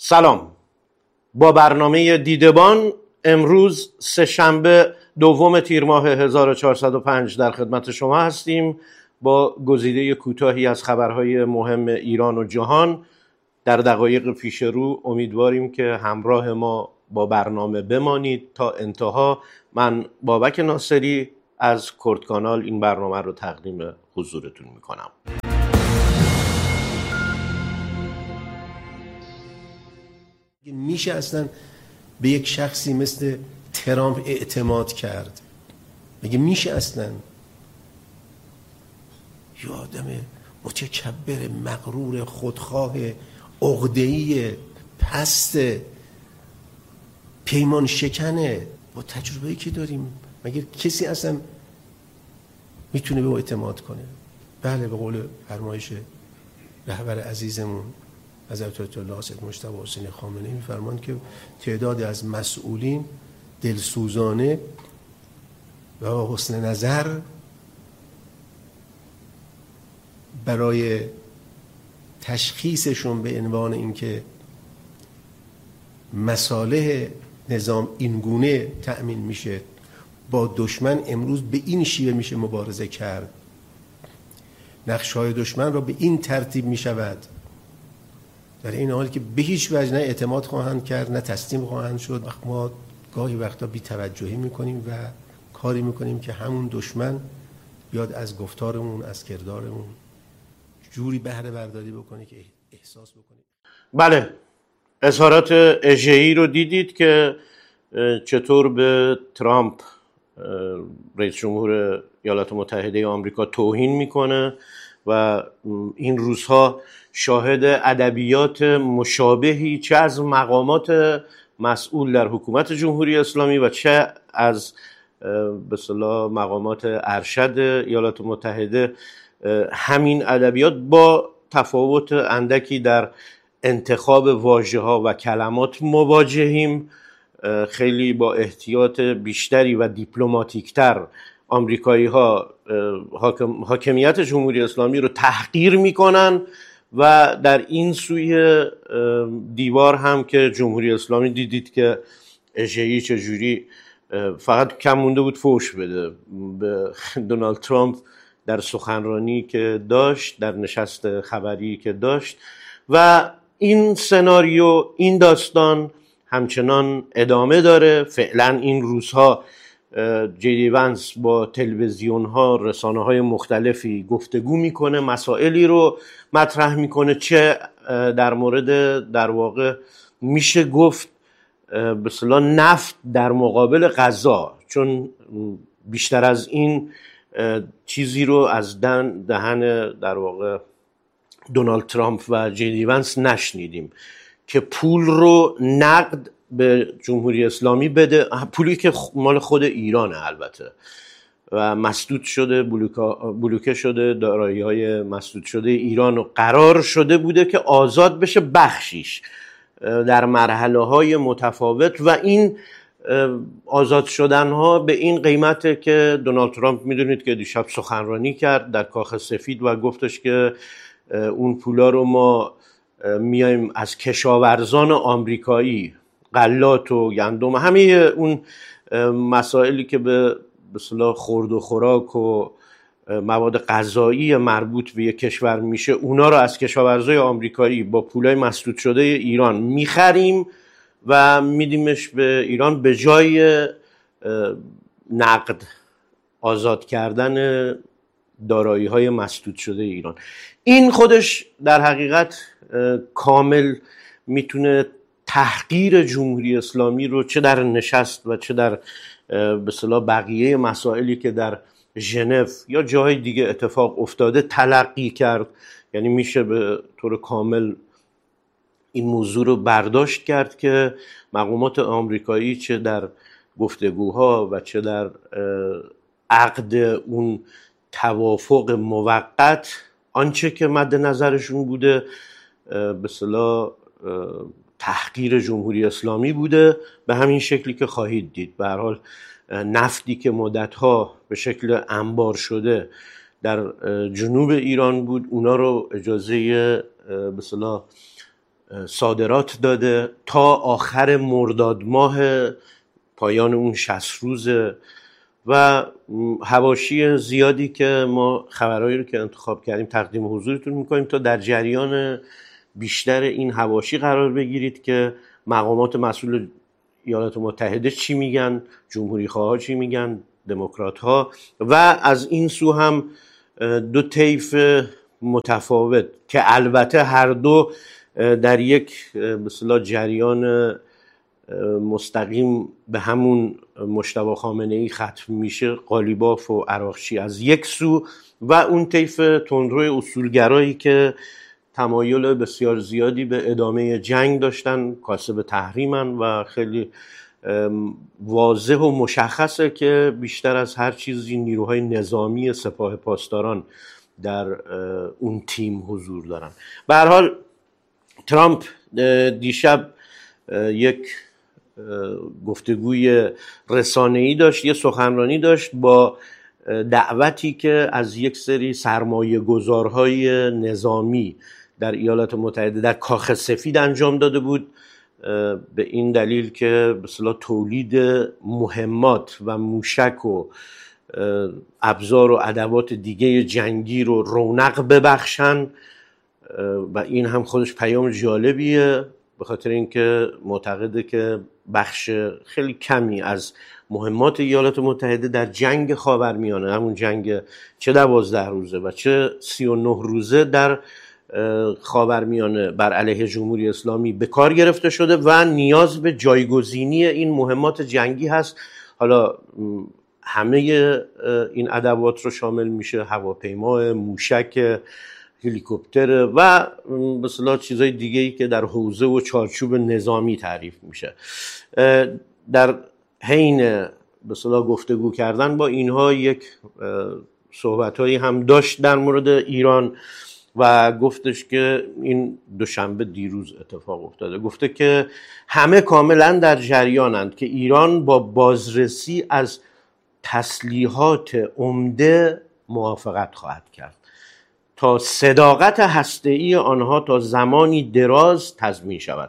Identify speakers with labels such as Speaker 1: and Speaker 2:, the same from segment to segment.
Speaker 1: سلام. با برنامه دیدبان امروز سه‌شنبه دوم تیر ماه 1405 در خدمت شما هستیم با گزیده کوتاهی از خبرهای مهم ایران و جهان. در دقایق پیش رو امیدواریم که همراه ما با برنامه بمانید تا انتها. من بابک ناصری از کرد کانال این برنامه رو تقدیم حضورتون میکنم.
Speaker 2: میشه اصلا به یک شخصی مثل ترامپ اعتماد کرد؟ مگه میشه اصلا؟ یه آدم متکبر، مغرور، خودخواه، عقده‌ای، پست، پیمان شکنه. با تجربه‌ای که داریم مگه کسی اصلا میتونه به او اعتماد کنه؟ بله، به قول فرمایش رهبر عزیزمون حضرت آیت الله سید مجتبی حسینی خامنه‌ای می‌فرمایند که تعدادی از مسئولین دلسوزانه و حسن نظر برای تشخیصشون به عنوان اینکه مصالح نظام اینگونه تأمین میشه، با دشمن امروز به این شیوه میشه مبارزه کرد، نقش‌های دشمن را به این ترتیب میشود، در این حالی که به هیچ وجه نه اعتماد خواهند کرد نه تسلیم خواهند شد. ما گاهی وقتا بی‌توجهی میکنیم و کاری میکنیم که همون دشمن بیاد از گفتارمون، از کردارمون جوری بهره برداری بکنه که احساس بکنیم.
Speaker 1: بله، اظهارات اژه‌ای رو دیدید که چطور به ترامپ رئیس جمهور ایالات متحده آمریکا توهین میکنه و این روزها شاهد ادبیات مشابهی چه از مقامات مسئول در حکومت جمهوری اسلامی و چه از به اصطلاح مقامات ارشد ایالات متحده، همین ادبیات با تفاوت اندکی در انتخاب واژه‌ها و کلمات مواجهیم. خیلی با احتیاط بیشتری و دیپلماتیکتر آمریکایی‌ها حاکمیت جمهوری اسلامی رو تحقیر میکنن و در این سوی دیوار هم که جمهوری اسلامی دیدید که اژه‌ای چجوری فقط کم مونده بود فوش بده به دونالد ترامپ در سخنرانی که داشت، در نشست خبری که داشت. و این سناریو، این داستان همچنان ادامه داره. فعلا این روزها جی دی ونس با تلویزیون ها، رسانه های مختلفی گفتگو میکنه، مسائلی رو مطرح میکنه، چه در مورد در واقع میشه گفت به اصطلاح نفت در مقابل غذا، چون بیشتر از این چیزی رو از دهن در واقع دونالد ترامپ و جی دی ونس نشنیدیم که پول رو نقد به جمهوری اسلامی بده، پولی که مال خود ایرانه البته و مسدود شده، بلوکه شده، دارایی‌های مسدود شده ایران و قرار شده بوده که آزاد بشه بخشیش در مرحله‌های متفاوت و این آزاد شدنها به این قیمته که دونالد ترامپ میدونید که دیشب سخنرانی کرد در کاخ سفید و گفتش که اون پولا رو ما میایم از کشاورزان آمریکایی، غلات و گندم، همه اون مسائلی که به اصطلاح خورد و خوراک و مواد غذایی مربوط به یک کشور میشه، اونا رو از کشاورزای آمریکایی با پولای مسدود شده ایران میخریم و میدیمش به ایران به جای نقد آزاد کردن دارایی های مسدود شده ایران. این خودش در حقیقت کامل میتونه تحقیر جمهوری اسلامی رو چه در نشست و چه در به اصطلاح بقیه مسائلی که در ژنو یا جاهای دیگه اتفاق افتاده تلقی کرد. یعنی میشه به طور کامل این موضوع رو برداشت کرد که مقامات آمریکایی چه در گفتگوها و چه در عقد اون توافق موقت، آنچه که مد نظرشون بوده به اصطلاح تحقیر جمهوری اسلامی بوده، به همین شکلی که خواهید دید. به هر حال نفتی که مدتها به شکل انبار شده در جنوب ایران بود، اونا رو اجازه به اصطلاح صادرات داده تا آخر مرداد ماه پایان اون 60 روزه و حواشی زیادی که ما خبرهایی رو که انتخاب کردیم تقدیم حضورتون میکنیم تا در جریان بیشتر این حواشی قرار بگیرید که مقامات مسئول ایالات متحده چی میگن، جمهوری خواه چی میگن، دموکرات ها، و از این سو هم دو طیف متفاوت که البته هر دو در یک به اصطلاح جریان مستقیم به همون مجتبی خامنه‌ای ختم میشه، قالیباف و عراقچی از یک سو و اون طیف تندروی اصولگرایی که تمایل بسیار زیادی به ادامه جنگ داشتن، کاسب تحریمن و خیلی واضح و مشخصه که بیشتر از هر چیزی نیروهای نظامی سپاه پاسداران در اون تیم حضور دارن. به هر حال ترامپ دیشب یک گفتگوی رسانه‌ای داشت، یه سخنرانی داشت با دعوتی که از یک سری سرمایه گذارهای نظامی در ایالات متحده در کاخ سفید انجام داده بود، به این دلیل که به اصطلاح تولید مهمات و موشک و ابزار و ادوات دیگه جنگی رو رونق ببخشن و این هم خودش پیام جالبیه، به خاطر اینکه معتقده که بخش خیلی کمی از مهمات ایالات متحده در جنگ خاورمیانه، همون جنگ چه 12 روزه و چه 39 روزه در خاورمیانه بر علیه جمهوری اسلامی به کار گرفته شده و نیاز به جایگزینی این مهمات جنگی هست. حالا همه این ادوات رو شامل میشه، هواپیما، موشک، هلیکوپتر و به اصطلاح چیزای دیگه‌ای که در حوزه و چارچوب نظامی تعریف میشه. در حین به اصطلاح گفتگو کردن با اینها یک صحبت‌هایی هم داشت در مورد ایران و گفتش که این دوشنبه دیروز اتفاق افتاده، گفته که همه کاملا در جریانند که ایران با بازرسی از تسلیحات عمده موافقت خواهد کرد تا صداقت هسته‌ای آنها تا زمانی دراز تضمین شود.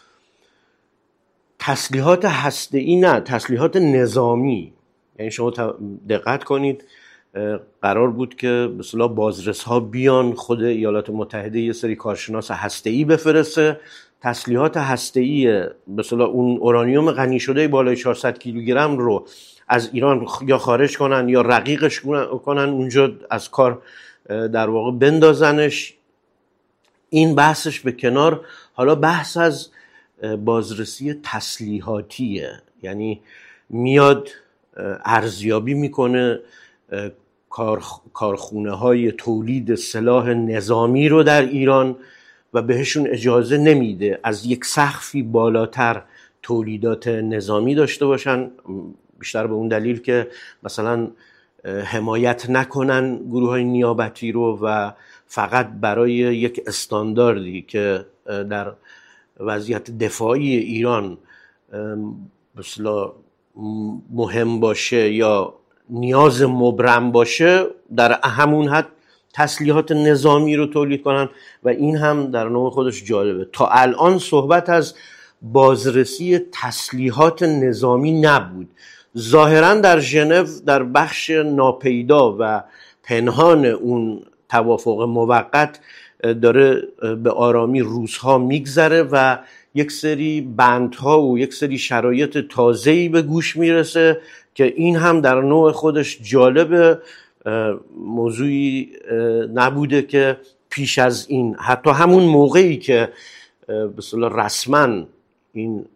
Speaker 1: تسلیحات هسته‌ای نه، تسلیحات نظامی. یعنی شما دقت کنید، قرار بود که به اصطلاح بازرس‌ها بیان، خود ایالات متحده یه سری کارشناس هسته‌ای بفرسته، تسلیحات هسته‌ای به اصطلاح اون اورانیوم غنی شده بالای 400 کیلوگرم رو از ایران یا خارج کنن یا رقیقش کنن اونجا از کار در واقع بندازنش. این بحثش به کنار، حالا بحث از بازرسی تسلیحاتیه، یعنی میاد ارزیابی میکنه کارخونه های تولید سلاح نظامی رو در ایران و بهشون اجازه نمیده از یک سقفی بالاتر تولیدات نظامی داشته باشن، بیشتر به اون دلیل که مثلا حمایت نکنن گروه های نیابتی رو و فقط برای یک استانداردی که در وضعیت دفاعی ایران مثلا مهم باشه یا نیاز مبرم باشه، در همون حد تسلیحات نظامی رو تولید کنن و این هم در نوع خودش جالبه. تا الان صحبت از بازرسی تسلیحات نظامی نبود. ظاهرا در ژنو در بخش ناپیدا و پنهان اون توافق موقت داره به آرامی روزها میگذره و یک سری بندها و یک سری شرایط تازه‌ای به گوش میرسه که این هم در نوع خودش جالب، موضوعی نبوده که پیش از این، حتی همون موقعی که به اصطلاح رسما این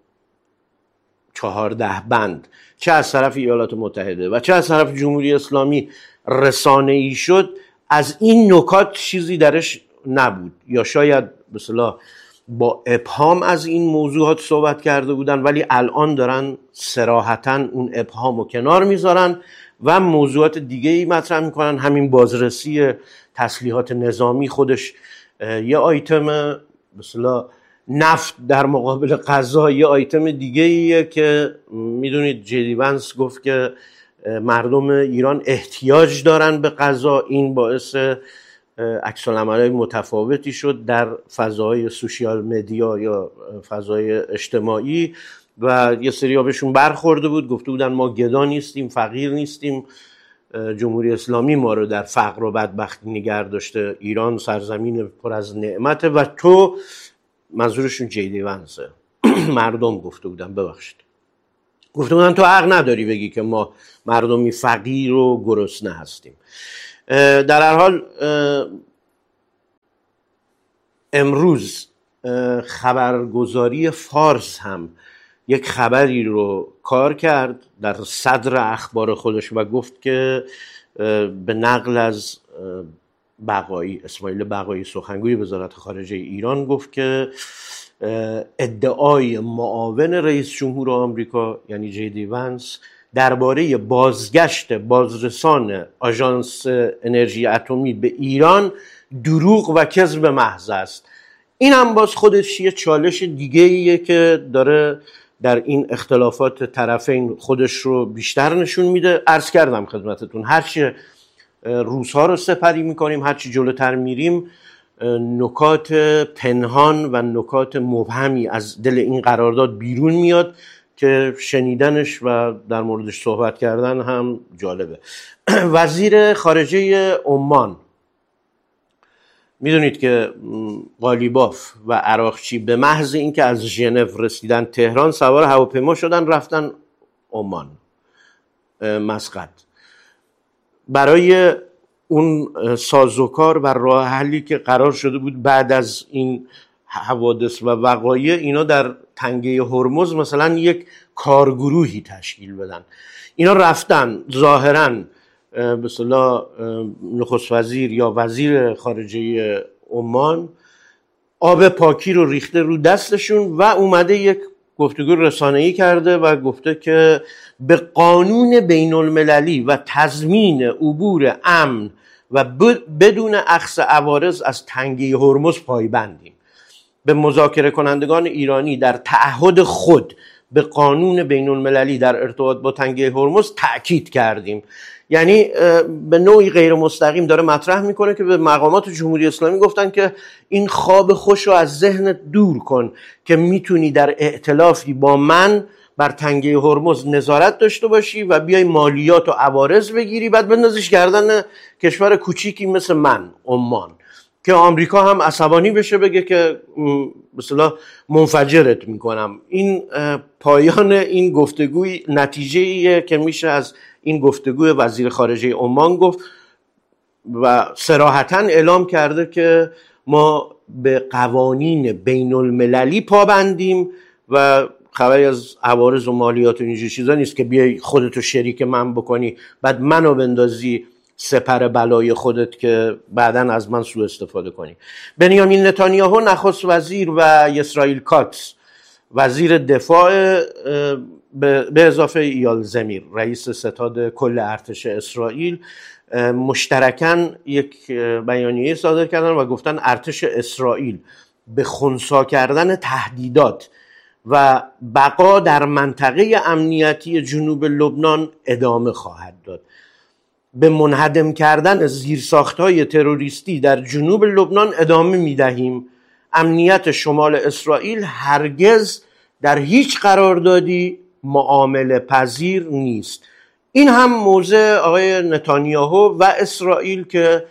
Speaker 1: 14 بند چه از طرف ایالات متحده و چه از طرف جمهوری اسلامی رسانه‌ای شد، از این نکات چیزی درش نبود، یا شاید به اصطلاح با ابهام از این موضوعات صحبت کرده بودن، ولی الان دارن صراحتاً اون ابهام رو کنار میذارن و موضوعات دیگه‌ای مطرح میکنن. همین بازرسی تسلیحات نظامی خودش یه آیتم، به اصطلاح نفت در مقابل غذا یه آیتم دیگه‌ایه که میدونید جدی ونس گفت که مردم ایران احتیاج دارن به غذا، این باعث عکس‌العمل‌های متفاوتی شد در فضای سوشیال مدیا یا فضای اجتماعی و یه سری بهشون برخورده بود، گفته بودن ما گدا نیستیم، فقیر نیستیم، جمهوری اسلامی ما رو در فقر و بدبختی نگه داشته، ایران سرزمین پر از نعمته و تو، منظورشون جی ونسه، مردم گفته بودن، ببخشید، گفته بودن تو حق نداری بگی که ما مردمی فقیر و گرسنه هستیم. در هر حال امروز خبرگزاری فارس هم یک خبری رو کار کرد در صدر اخبار خودش و گفت که به نقل از بقایی، اسماعیل بقایی، سخنگوی وزارت خارجه ایران، گفت که ادعای معاون رئیس جمهور آمریکا یعنی جی دی ونس درباره بازگشت بازرسان آژانس انرژی اتمی به ایران دروغ و کذب محض است. این هم باز خودش یه چالش دیگه ایه که داره در این اختلافات طرفین خودش رو بیشتر نشون میده. عرض کردم خدمتتون هرچی روزها رو سپری میکنیم، هرچی جلوتر میریم، نکات پنهان و نکات مبهمی از دل این قرارداد بیرون میاد که شنیدنش و در موردش صحبت کردن هم جالبه. وزیر خارجه عمان، میدونید که قالیباف و عراقچی به محض اینکه از ژنو رسیدن تهران سوار هواپیما شدن رفتن عمان، مسقط، برای اون سازوکار و راه حلی که قرار شده بود بعد از این حوادث و وقایع اینا در تنگه هرمز مثلا یک کارگروهی تشکیل بدن. اینا رفتن ظاهراً به اصطلاح نخست وزیر یا وزیر خارجه عمان آب پاکی رو ریخته رو دستشون و اومده یک گفتگو رسانه‌ای کرده و گفته که به قانون بین المللی و تضمین عبور امن و بدون اخذ عوارض از تنگه هرمز پایبندیم. به مذاکره کنندگان ایرانی در تعهد خود به قانون بین المللی در ارتباط با تنگه هرمز تأکید کردیم. یعنی به نوعی غیر مستقیم داره مطرح میکنه که به مقامات جمهوری اسلامی گفتن که این خواب خوش رو از ذهنت دور کن که میتونی در ائتلافی با من بر تنگه هرمز نظارت داشته باشی و بیای مالیات و عوارض بگیری، بعد بندازیش گردن کشور کوچیکی مثل من، عمان، که آمریکا هم عصبانی بشه بگه که مثلا منفجرت میکنم. این پایان این گفتگوی نتیجه‌ایه که میشه از این گفتگوی وزیر خارجه عمان گفت و صراحتاً اعلام کرده که ما به قوانین بین المللی پابندیم و خبری از عوارض و مالیات و اینجور چیزا نیست که بیای خودتو شریک من بکنی بعد منو بندازی سپر بلای خودت که بعداً از من سوء استفاده کنی. بنیامین نتانیاهو نخست وزیر و اسرائیل کاتس وزیر دفاع به اضافه ایال زمیر رئیس ستاد کل ارتش اسرائیل مشترکاً یک بیانیه صادر کردن و گفتن ارتش اسرائیل به خنثی کردن تهدیدات و بقا در منطقه امنیتی جنوب لبنان ادامه خواهد داد. به منهدم کردن زیرساخت‌های تروریستی در جنوب لبنان ادامه می‌دهیم. امنیت شمال اسرائیل هرگز در هیچ قراردادی معامله پذیر نیست. این هم موضع آقای نتانیاهو و اسرائیل که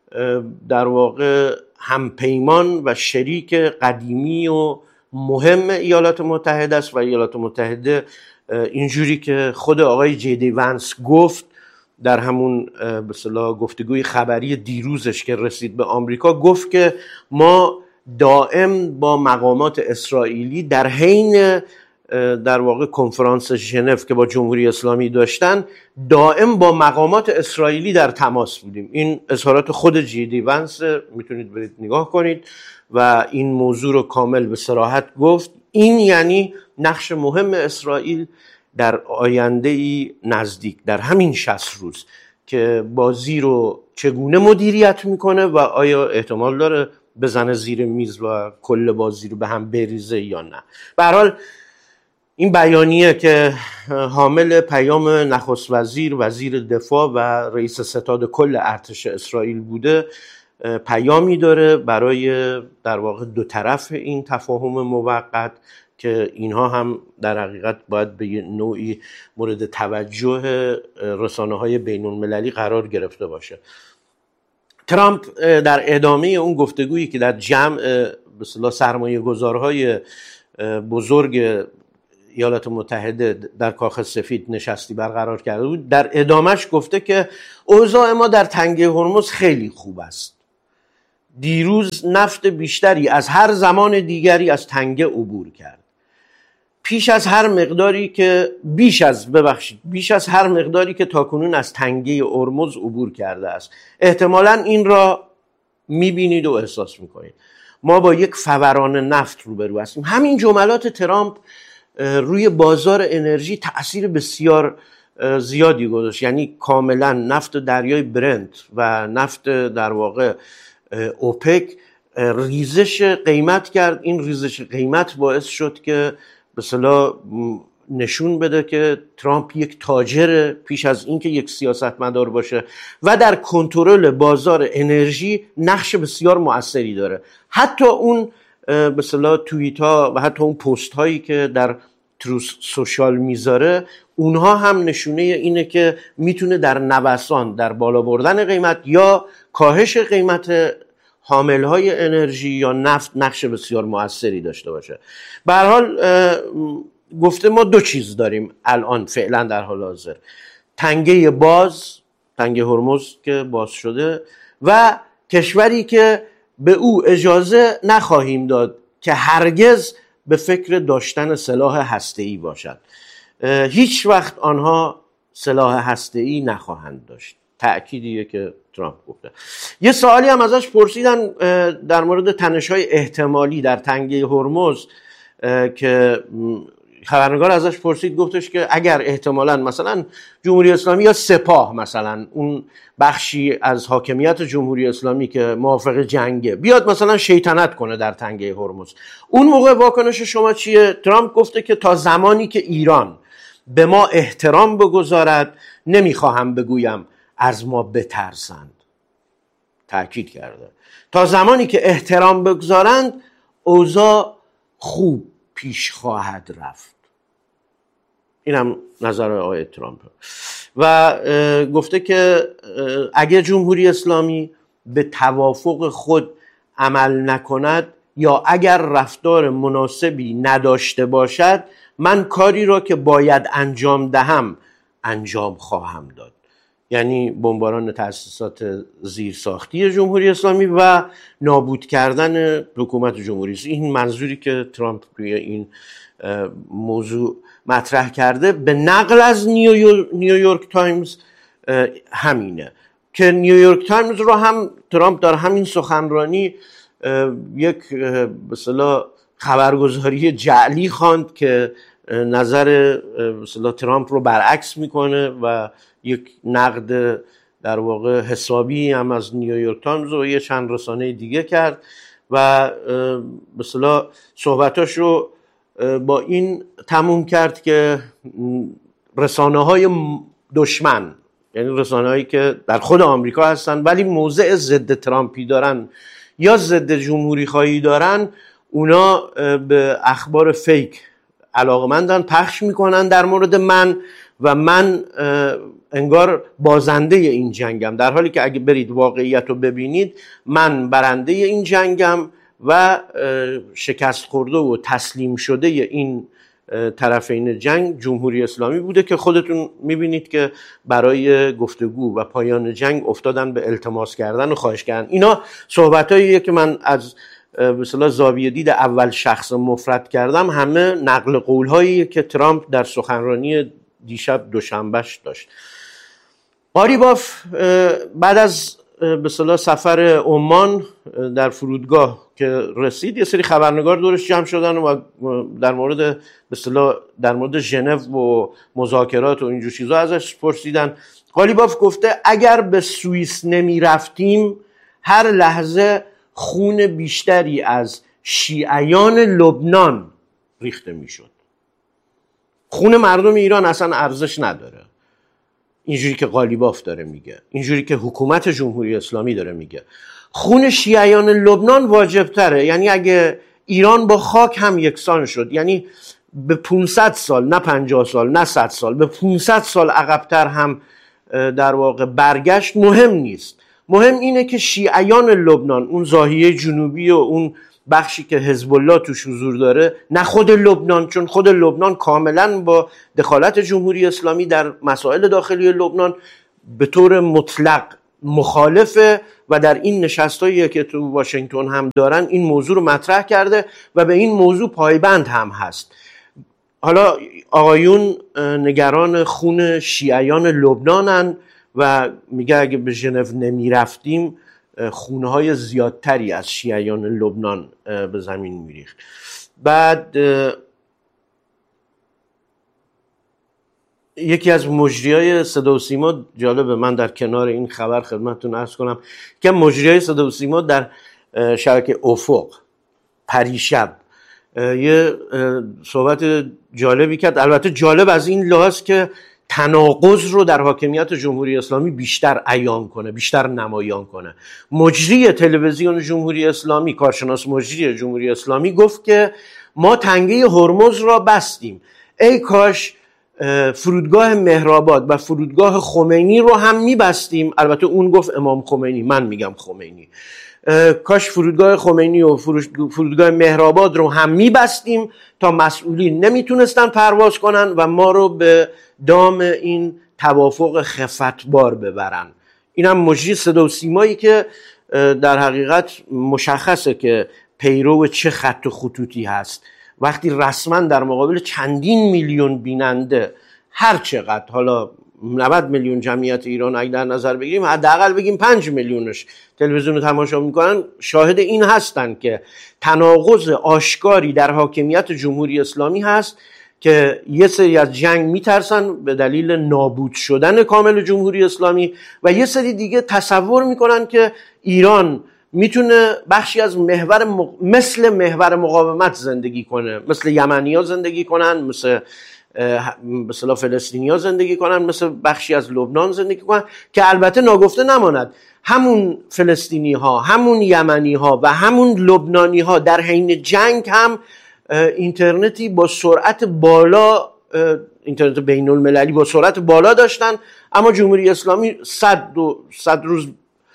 Speaker 1: در واقع همپیمان و شریک قدیمی و مهم ایالات متحده است و ایالات متحده اینجوری که خود آقای جی دی ونس گفت در همون به اصطلاح گفتگوی خبری دیروزش که رسید به آمریکا، گفت که ما دائم با مقامات اسرائیلی در حین در واقع کنفرانس ژنو که با جمهوری اسلامی داشتن دائم با مقامات اسرائیلی در تماس بودیم. این اظهارات خود جی دی ونس، میتونید برید نگاه کنید و این موضوع رو کامل به صراحت گفت. این یعنی نقش مهم اسرائیل در آینده‌ای نزدیک، در همین 60 روز، که بازی رو چگونه مدیریت میکنه و آیا احتمال داره بزنه زیر میز و کل بازی رو به هم بریزه یا نه. به هر حال این بیانیه که حامل پیام نخست وزیر، وزیر دفاع و رئیس ستاد کل ارتش اسرائیل بوده پیامی داره برای در واقع دو طرف این تفاهم موقت که اینها هم در حقیقت باید به نوعی مورد توجه رسانه‌های بین‌المللی قرار گرفته باشه. ترامپ در ادامه اون گفتگویی که در جمع به اصطلاح سرمایه‌گذارهای بزرگ ایالات متحده در کاخ سفید نشستی برقرار کرده بود، در ادامهش گفته که اوضاع ما در تنگه هرمز خیلی خوب است. دیروز نفت بیشتری از هر زمان دیگری از تنگه عبور کرد. بیش از هر مقداری که تاکنون از تنگه هرمز عبور کرده است. احتمالاً این را میبینید و احساس میکنید. ما با یک فوران نفت روبرو هستیم. همین جملات ترامپ روی بازار انرژی تأثیر بسیار زیادی گذاشت. یعنی کاملا نفت دریای برنت و نفت در واقع اوپک ریزش قیمت کرد. این ریزش قیمت باعث شد که به اصطلاح نشون بده که ترامپ یک تاجر پیش از اینکه یک سیاستمدار باشه و در کنترل بازار انرژی نقش بسیار مؤثری داره. حتی اون به اصطلاح توییت ها و حتی اون پست هایی که در تروس سوشال میذاره، اونها هم نشونه اینه که میتونه در نوسان، در بالا بردن قیمت یا کاهش قیمت حامل های انرژی یا نفت نقش بسیار مؤثری داشته باشه. به هر حال گفته ما دو چیز داریم الان فعلا در حال حاضر: تنگه هرمز که باز شده و کشوری که به او اجازه نخواهیم داد که هرگز به فکر داشتن سلاح هسته‌ای باشد. هیچ وقت آنها سلاح هسته‌ای نخواهند داشت. تأکیدیه که ترامپ گفته. یه سوالی هم ازش پرسیدن در مورد تنش‌های احتمالی در تنگه هرمز که خبرنگار ازش پرسید، گفتش که اگر احتمالاً مثلا جمهوری اسلامی یا سپاه، مثلا اون بخشی از حاکمیت جمهوری اسلامی که موافق جنگه، بیاد مثلا شیطنت کنه در تنگه هرمز، اون موقع واکنش شما چیه؟ ترامپ گفته که تا زمانی که ایران به ما احترام بگذارد نمیخواهم بگویم از ما بترسند. تأکید کرده تا زمانی که احترام بگذارند اوضاع خوب پیش خواهد رفت. این هم نظر آقای ترامپ. و گفته که اگر جمهوری اسلامی به توافق خود عمل نکند یا اگر رفتار مناسبی نداشته باشد، من کاری را که باید انجام دهم انجام خواهم داد. یعنی بمباران تأسیسات زیرساختی جمهوری اسلامی و نابود کردن حکومت جمهوری اسلامی. این منظوری که ترامپ روی این موضوع مطرح کرده به نقل از نیویورک تایمز همینه که نیویورک تایمز رو هم ترامپ در همین سخنرانی یک به اصطلاح خبرگزاری جعلی خواند که نظر به اصطلاح ترامپ رو برعکس میکنه و یک نقد در واقع حسابی هم از نیویورک تایمز و یه چند رسانه دیگه کرد و به اصطلاح صحبتاش رو با این تموم کرد که رسانه‌های دشمن، یعنی رسانه‌هایی که در خود آمریکا هستن ولی موضع ضد ترامپی دارن یا ضد جمهوری خواهی دارن، اونا به اخبار فیک علاقمندن، پخش میکنن در مورد من و من انگار بازنده این جنگم، در حالی که اگه برید واقعیت رو ببینید من برنده این جنگم و شکست خورده و تسلیم شده این طرفین جنگ جمهوری اسلامی بوده که خودتون میبینید که برای گفتگو و پایان جنگ افتادن به التماس کردن و خواهش کردن. اینا صحبتاییه که من از به اصطلاح زاویه دید اول شخص مفرد کردم، همه نقل قولهایی که ترامپ در سخنرانی دیشب دوشنبهش داشت. قالیباف بعد از به اصطلاح سفر عمان در فرودگاه که رسید، یه سری خبرنگار دورش جمع شدن و در مورد به اصطلاح در مورد ژنو و مذاکرات و اینجور چیزا ازش پرسیدن. قالیباف گفته اگر به سوئیس نمی رفتیم هر لحظه خون بیشتری از شیعیان لبنان ریخته می شد. خون مردم ایران اصلا ارزش نداره، اینجوری که قالیباف داره میگه، اینجوری که حکومت جمهوری اسلامی داره میگه. خون شیعیان لبنان واجب تره. یعنی اگه ایران با خاک هم یکسان شد، یعنی به 500 سال، نه 50 سال، نه 100 سال، به 500 سال عقبتر هم در واقع برگشت، مهم نیست. مهم اینه که شیعیان لبنان، اون ضاحیه جنوبی و اون بخشی که حزب الله توش حضور داره، نه خود لبنان، چون خود لبنان کاملا با دخالت جمهوری اسلامی در مسائل داخلی لبنان به طور مطلق مخالفه و در این نشستایی که تو واشنگتن هم دارن این موضوع رو مطرح کرده و به این موضوع پایبند هم هست. حالا آقایون نگران خون شیعیان لبنانن و میگه اگه به ژنو نمی رفتیم خونهای زیادتری از شیعیان لبنان به زمین میریخت. بعد یکی از مجریای صدا و سیما، جالبه من در کنار این خبر خدمتتون عرض کنم که مجریای صدا و سیما در شبکه افق پریشب یه صحبت جالبی کرد. البته جالب از این لحاظ که تناقض رو در حاکمیت جمهوری اسلامی بیشتر عیان کنه، بیشتر نمایان کنه. مجری تلویزیون جمهوری اسلامی، کارشناس مجری جمهوری اسلامی گفت که ما تنگه هرمز را بستیم، ای کاش فرودگاه مهرآباد و فرودگاه خمینی رو هم میبستیم. البته اون گفت امام خمینی، من میگم خمینی. کاش فرودگاه خمینی و فرودگاه مهرآباد رو هم میبستیم تا مسئولین نمیتونستن پرواز کنن و ما رو به دام این توافق خفتبار ببرن. اینم مجری صدا و سیمایی که در حقیقت مشخصه که پیرو چه خط و خطوطی هست. وقتی رسما در مقابل چندین میلیون بیننده، هر چقدر، حالا 90 میلیون جمعیت ایران اگه در نظر بگیریم، حداقل بگیم 5 میلیونش تلویزیون رو تماشا میکنن، شاهد این هستن که تناقض آشکاری در حاکمیت جمهوری اسلامی هست که یه سری از جنگ میترسن به دلیل نابود شدن کامل جمهوری اسلامی و یه سری دیگه تصور میکنن که ایران میتونه بخشی از مثل محور مقاومت زندگی کنه، مثل یمنی‌ها زندگی کنن، مثل فلسطینی‌ها زندگی کنن، مثل بخشی از لبنان زندگی کنن، که البته ناگفته نماند همون فلسطینی‌ها، همون یمنی‌ها و همون لبنانی‌ها در حین جنگ هم اینترنتی با سرعت بالا، اینترنت بین المللی با سرعت بالا داشتن، اما جمهوری اسلامی 100 روز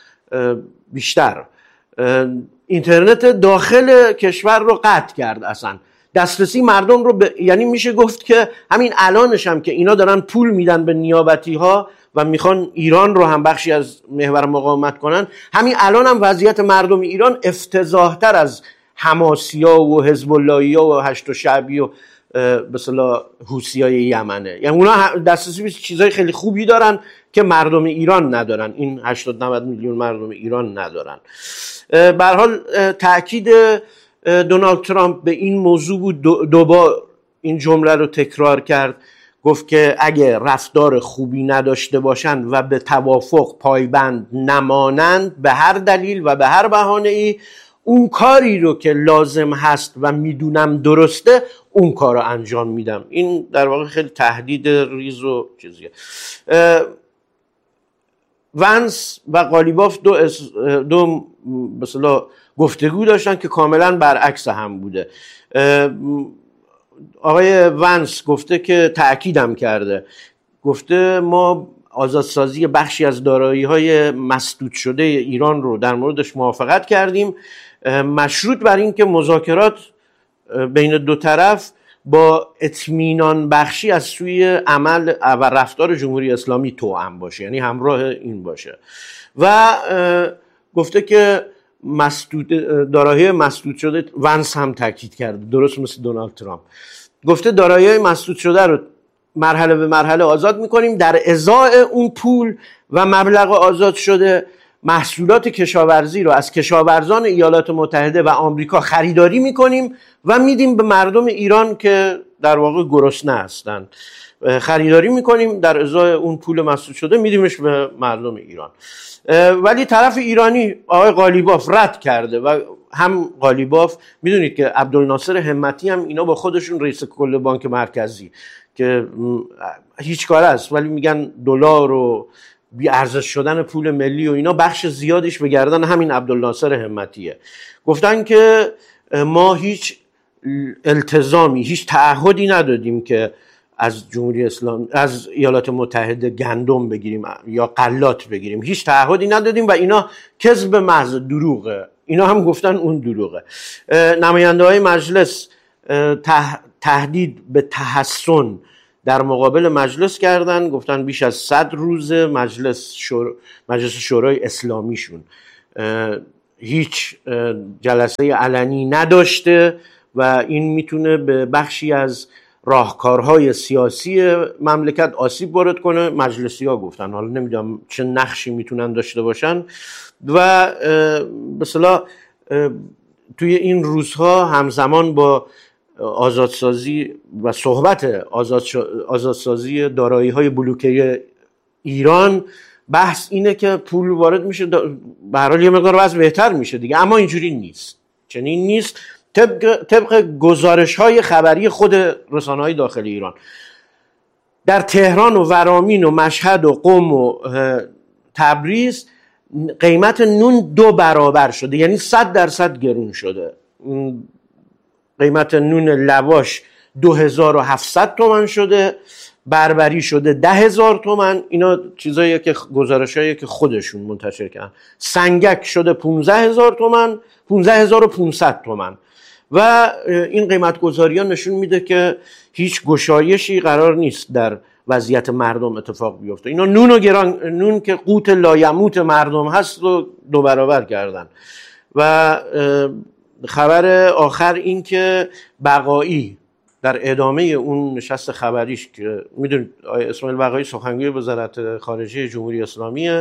Speaker 1: بیشتر اینترنت داخل کشور رو قطع کرد. اصلا دسترسی مردم رو یعنی میشه گفت که همین الانش هم که اینا دارن پول میدن به نیابتی ها و میخوان ایران رو هم بخشی از محور مقاومت کنن، همین الان هم وضعیت مردم ایران افتضاح‌تر از حماسی‌ها و حزب اللهی‌ها و هشت شعبی و به اصطلاح حوثی‌های یمنه. یعنی اونا دسترسی به چیزای خیلی خوبی دارن که مردم ایران ندارن، این 80-90 میلیون مردم ایران ندارن. به هر حال تأکید دونالد ترامپ به این موضوع بود، دوبار این جمله رو تکرار کرد، گفت که اگه رفتار خوبی نداشته باشند و به توافق پایبند نمانند به هر دلیل و به هر بهانه‌ای، اون کاری رو که لازم هست و میدونم درسته اون کار رو انجام میدم. این در واقع خیلی تهدید ریز و چیزیه. ونس و قالیباف دو مثلا گفتگو داشتن که کاملا برعکس هم بوده. آقای ونس گفته که تأکیدم کرده، گفته ما آزادسازی بخشی از دارایی‌های مسدود شده ایران رو در موردش موافقت کردیم، مشروط بر این که مذاکرات بین دو طرف با اطمینان بخشی از سوی عمل و رفتار جمهوری اسلامی توأم باشه، یعنی همراه این باشه. و گفته که دارایی مسدود شده، ونس هم تاکید کرده درست مثل دونالد ترامپ، گفته دارایی مسدود شده رو مرحله به مرحله آزاد میکنیم، در ازای اون پول و مبلغ آزاد شده محصولات کشاورزی رو از کشاورزان ایالات متحده و آمریکا خریداری میکنیم و میدیم به مردم ایران که در واقع گرسنه هستن، خریداری میکنیم در ازای اون پول مسدود شده میدیمش به مردم ایران. ولی طرف ایرانی آقای قالیباف رد کرده و هم قالیباف، میدونید که عبدالناصر همتی هم اینا با خودشون رئیس کل بانک مرکزی که هیچ کار است، ولی میگن دلار و بی ارزش شدن پول ملی و اینا بخش زیادش به گردن همین عبدالناصر همتیه. گفتن که ما هیچ التزامی، هیچ تعهدی ندادیم که از جمهوری اسلامی، از ایالات متحده گندم بگیریم یا غلات بگیریم، هیچ تعهدی ندادیم و اینا کذب محض، دروغه. اینا هم گفتن اون دروغه. نماینده های مجلس تهدید به تحسن در مقابل مجلس کردن، گفتن بیش از 100 روز مجلس شورای اسلامیشون هیچ جلسه علنی نداشته و این میتونه به بخشی از راهکارهای سیاسی مملکت آسیب وارد کنه. مجلسی ها گفتن، حالا نمیدونم چه نقشی میتونن داشته باشن. و به اصطلاح توی این روزها همزمان با آزادسازی و صحبت آزادسازی دارایی‌های بلوکه ایران، بحث اینه که پول وارد میشه، به هر حال یه مقدار وضع بهتر میشه دیگه، اما اینجوری نیست، چنین نیست. طبق گزارش‌های خبری خود رسانه‌های داخلی ایران، در تهران و ورامین و مشهد و قم و تبریز قیمت نون 2 برابر شده، یعنی 100% گرون شده. قیمت نون لواش 2700 تومان شده، بربری شده 10,000 تومان. اینا چیزاییه که گزارشاییه که خودشون منتشر کردن. سنگک شده 15,000 تومان، 15,500 تومان. و این قیمت گذاری ها نشون میده که هیچ گشایشی قرار نیست در وضعیت مردم اتفاق بیفته. اینا نون که قوت لایموت مردم هست رو 2 برابر کردن. و خبر آخر این که بقایی در ادامه اون نشست خبریش که میدونید اسماعیل بقایی سخنگوی وزارت خارجه جمهوری اسلامی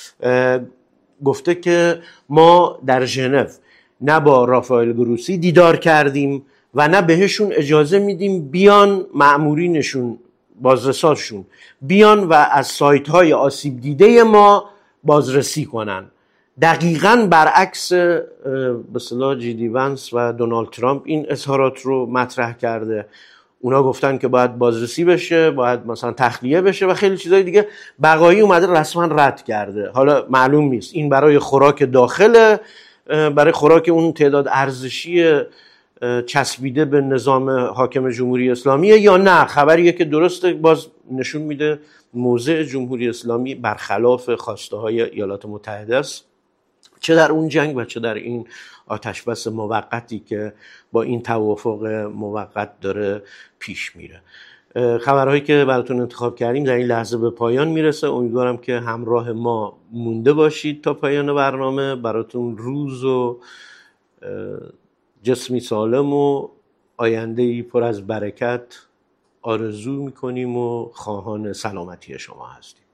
Speaker 1: گفته که ما در ژنو نه با رافائل گروسی دیدار کردیم و نه بهشون اجازه میدیم بیان، مأمورینشون بازرساشون بیان و از سایت های آسیب دیده ما بازرسی کنن. دقیقاً برعکس به اصطلاح جی ونس و دونالد ترامپ این اظهارات رو مطرح کرده. اونا گفتن که باید بازرسی بشه، باید مثلا تخلیه بشه و خیلی چیزای دیگه. بقایی اومده رسما رد کرده. حالا معلوم نیست این برای خوراک داخله، برای خوراک اون تعداد ارزشی چسبیده به نظام حاکم جمهوری اسلامیه یا نه. خبریه که درسته، باز نشون میده موضع جمهوری اسلامی برخلاف خواسته های ایالات متحده است، چه در اون جنگ و چه در این آتشبس موقتی که با این توافق موقت داره پیش میره. خبرهایی که براتون انتخاب کردیم در این لحظه به پایان میرسه. امیدوارم که همراه ما مونده باشید تا پایان برنامه. براتون روز و جسمی سالم و آینده‌ای پر از برکت آرزو میکنیم و خواهان سلامتی شما هستیم.